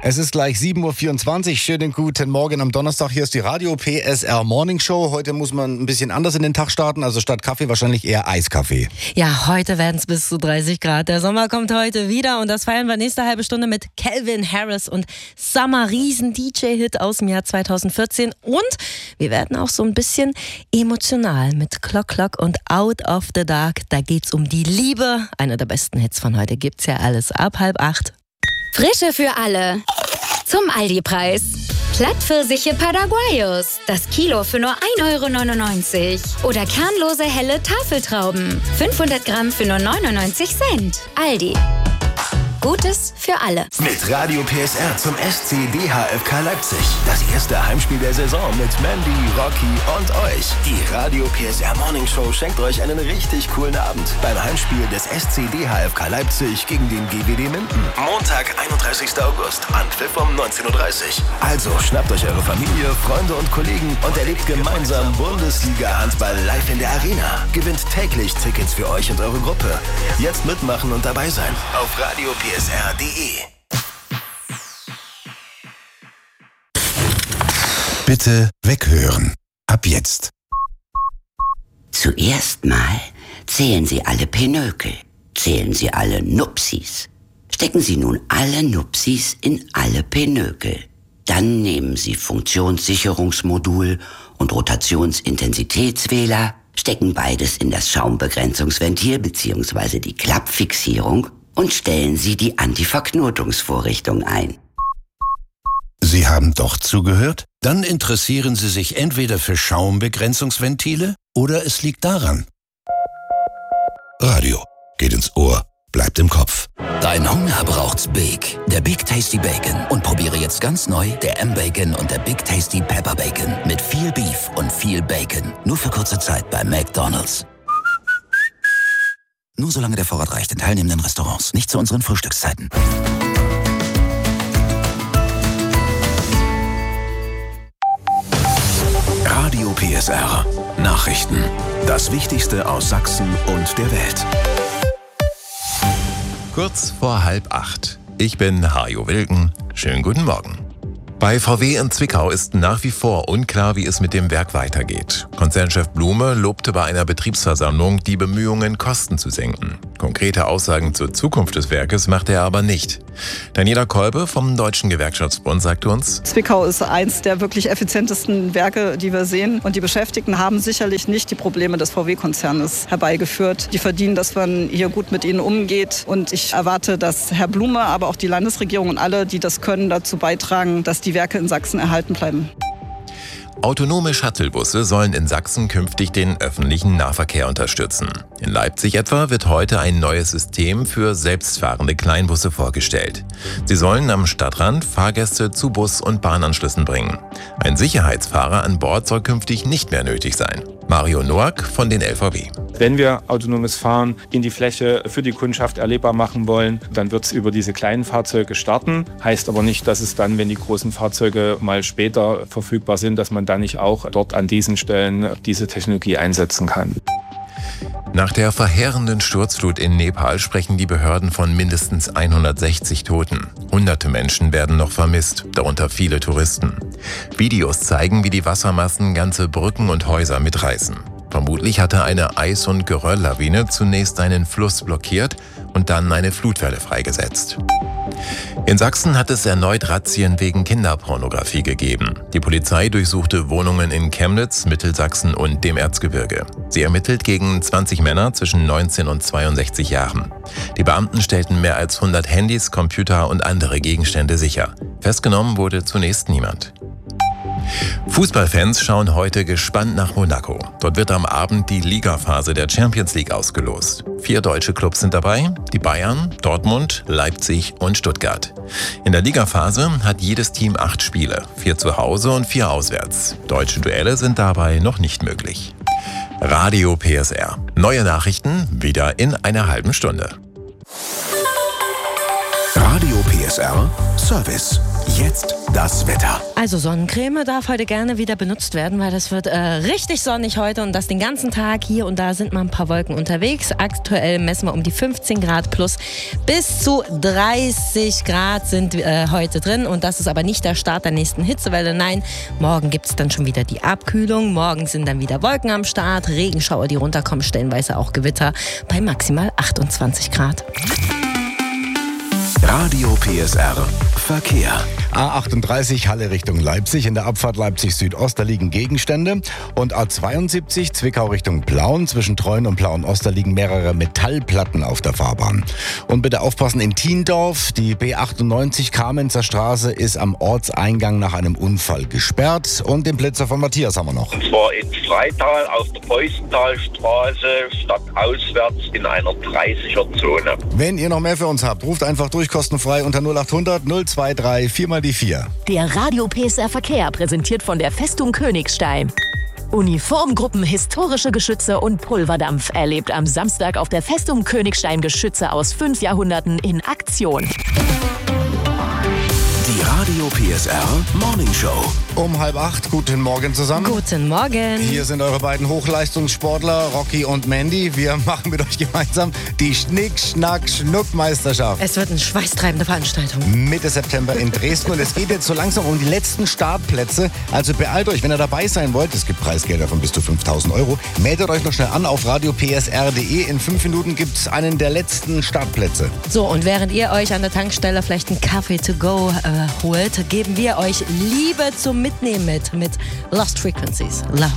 Es ist gleich 7.24 Uhr. Schönen guten Morgen am Donnerstag. Hier ist die Radio PSR Morning Show. Heute muss man ein bisschen anders in den Tag starten. Also statt Kaffee wahrscheinlich eher Eiskaffee. Ja, heute werden es bis zu 30 Grad. Der Sommer kommt heute wieder und das feiern wir nächste halbe Stunde mit Calvin Harris und Summer, Riesen-DJ-Hit aus dem Jahr 2014. Und wir werden auch so ein bisschen emotional mit Clock Clock und Out of the Dark. Da geht's um die Liebe. Einer der besten Hits von heute gibt's ja alles ab 7:30. Frische für alle. Zum Aldi-Preis. Plattpfirsiche Paraguayos. Das Kilo für nur 1,99 €. Oder kernlose helle Tafeltrauben. 500 Gramm für nur 99 Cent. Aldi. Gutes für alle. Mit Radio PSR zum SC DHFK Leipzig. Das erste Heimspiel der Saison mit Mandy, Rocky und euch. Die Radio PSR Morning Show schenkt euch einen richtig coolen Abend beim Heimspiel des SC DHFK Leipzig gegen den GWD Minden. Montag, 31. August, Anpfiff um 19:30 Uhr. Also schnappt euch eure Familie, Freunde und Kollegen und erlebt gemeinsam Bundesliga-Handball live in der Arena. Gewinnt täglich Tickets für euch und eure Gruppe. Jetzt mitmachen und dabei sein. Auf Radio PSR.de. Bitte weghören. Ab jetzt. Zuerst mal zählen Sie alle Pinökel. Zählen Sie alle Nupsis. Stecken Sie nun alle Nupsis in alle Pinökel. Dann nehmen Sie Funktionssicherungsmodul und Rotationsintensitätswähler, stecken beides in das Schaumbegrenzungsventil bzw. die Klappfixierung und stellen Sie die Antiverknotungsvorrichtung ein. Sie haben doch zugehört? Dann interessieren Sie sich entweder für Schaumbegrenzungsventile oder es liegt daran. Radio geht ins Ohr, bleibt im Kopf. Dein Hunger braucht's Big. Der Big Tasty Bacon. Und probiere jetzt ganz neu der M-Bacon und der Big Tasty Pepper Bacon. Mit viel Beef und viel Bacon. Nur für kurze Zeit bei McDonald's. Nur solange der Vorrat reicht in teilnehmenden Restaurants. Nicht zu unseren Frühstückszeiten. Radio PSR. Nachrichten. Das Wichtigste aus Sachsen und der Welt. Kurz vor 7:30. Ich bin Hajo Wilken. Schönen guten Morgen. Bei VW in Zwickau ist nach wie vor unklar, wie es mit dem Werk weitergeht. Konzernchef Blume lobte bei einer Betriebsversammlung, die Bemühungen, Kosten zu senken. Konkrete Aussagen zur Zukunft des Werkes machte er aber nicht. Daniela Kolbe vom Deutschen Gewerkschaftsbund sagte uns: Zwickau ist eins der wirklich effizientesten Werke, die wir sehen. Und die Beschäftigten haben sicherlich nicht die Probleme des VW-Konzernes herbeigeführt. Die verdienen, dass man hier gut mit ihnen umgeht. Und ich erwarte, dass Herr Blume, aber auch die Landesregierung und alle, die das können, dazu beitragen, dass die Werke in Sachsen erhalten bleiben. Autonome Shuttlebusse sollen in Sachsen künftig den öffentlichen Nahverkehr unterstützen. In Leipzig etwa wird heute ein neues System für selbstfahrende Kleinbusse vorgestellt. Sie sollen am Stadtrand Fahrgäste zu Bus- und Bahnanschlüssen bringen. Ein Sicherheitsfahrer an Bord soll künftig nicht mehr nötig sein. Mario Noack von den LVB. Wenn wir autonomes Fahren in die Fläche für die Kundschaft erlebbar machen wollen, dann wird es über diese kleinen Fahrzeuge starten. Heißt aber nicht, dass es dann, wenn die großen Fahrzeuge mal später verfügbar sind, dass man dann nicht auch dort an diesen Stellen diese Technologie einsetzen kann. Nach der verheerenden Sturzflut in Nepal sprechen die Behörden von mindestens 160 Toten. Hunderte Menschen werden noch vermisst, darunter viele Touristen. Videos zeigen, wie die Wassermassen ganze Brücken und Häuser mitreißen. Vermutlich hatte eine Eis- und Gerölllawine zunächst einen Fluss blockiert und dann eine Flutwelle freigesetzt. In Sachsen hat es erneut Razzien wegen Kinderpornografie gegeben. Die Polizei durchsuchte Wohnungen in Chemnitz, Mittelsachsen und dem Erzgebirge. Sie ermittelt gegen 20 Männer zwischen 19 und 62 Jahren. Die Beamten stellten mehr als 100 Handys, Computer und andere Gegenstände sicher. Festgenommen wurde zunächst niemand. Fußballfans schauen heute gespannt nach Monaco. Dort wird am Abend die Ligaphase der Champions League ausgelost. 4 deutsche Clubs sind dabei, die Bayern, Dortmund, Leipzig und Stuttgart. In der Ligaphase hat jedes Team 8 Spiele, 4 zu Hause und 4 auswärts. Deutsche Duelle sind dabei noch nicht möglich. Radio PSR. Neue Nachrichten wieder in einer halben Stunde. Radio PSR. PSR Service. Jetzt das Wetter. Also Sonnencreme darf heute gerne wieder benutzt werden, weil das wird richtig sonnig heute und das den ganzen Tag. Hier und da sind mal ein paar Wolken unterwegs. Aktuell messen wir um die 15 Grad plus. Bis zu 30 Grad sind heute drin und das ist aber nicht der Start der nächsten Hitzewelle. Nein, morgen gibt es dann schon wieder die Abkühlung. Morgen sind dann wieder Wolken am Start, Regenschauer, die runterkommen, stellenweise auch Gewitter bei maximal 28 Grad. Radio PSR Verkehr. A38 Halle Richtung Leipzig. In der Abfahrt Leipzig Südost, da liegen Gegenstände. Und A72 Zwickau Richtung Plauen. Zwischen Treuen und Plauen-Ost, da liegen mehrere Metallplatten auf der Fahrbahn. Und bitte aufpassen in Thiendorf. Die B98 Kamenzer Straße ist am Ortseingang nach einem Unfall gesperrt. Und den Blitzer von Matthias haben wir noch. Und zwar in Freital auf der Beusthalstraße, stadtauswärts in einer 30er-Zone. Wenn ihr noch mehr für uns habt, ruft einfach durch, kostenfrei unter 0800 023 4 mal die 4. Der Radio PSR Verkehr präsentiert von der Festung Königstein. Uniformgruppen, historische Geschütze und Pulverdampf erlebt am Samstag auf der Festung Königstein Geschütze aus 5 Jahrhunderten in Aktion. Die Radio PSR Morning Show. Um 7:30, guten Morgen zusammen. Guten Morgen. Hier sind eure beiden Hochleistungssportler, Rocky und Mandy. Wir machen mit euch gemeinsam die Schnick-Schnack-Schnuck-Meisterschaft. Es wird eine schweißtreibende Veranstaltung. Mitte September in Dresden und es geht jetzt so langsam um die letzten Startplätze. Also beeilt euch, wenn ihr dabei sein wollt. Es gibt Preisgelder von bis zu 5.000 €. Meldet euch noch schnell an auf radiopsr.de. In 5 Minuten gibt es einen der letzten Startplätze. So, und während ihr euch an der Tankstelle vielleicht einen Kaffee to go holt, geben wir euch Liebe zum Mitnehmen mit Lost Frequencies. Love.